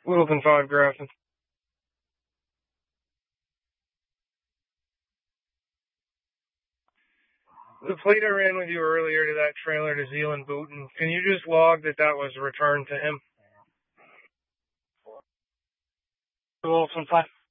Littleton 5, Grafton. The plate I ran with you earlier to that trailer to Zealand Booten, can you just log that was returned to him? Littleton 5.